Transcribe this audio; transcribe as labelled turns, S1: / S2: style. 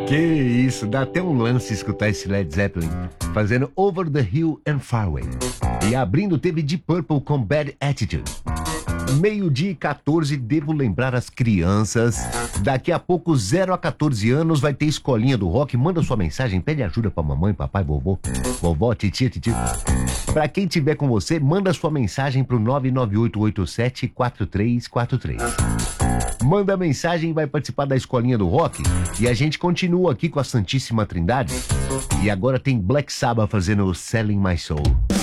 S1: Que isso, dá até um lance escutar esse Led Zeppelin fazendo Over the Hill and Far Away. E abrindo teve Deep Purple com Bad Attitude. 12:14, devo lembrar as crianças, daqui a pouco 0 a 14 anos vai ter escolinha do rock. Manda sua mensagem, pede ajuda pra mamãe, papai, vovó, titia. Pra quem tiver com você, manda sua mensagem pro 998874343. Manda mensagem e vai participar da escolinha do rock. E a gente continua aqui com a Santíssima Trindade. E agora tem Black Sabbath fazendo Selling My Soul.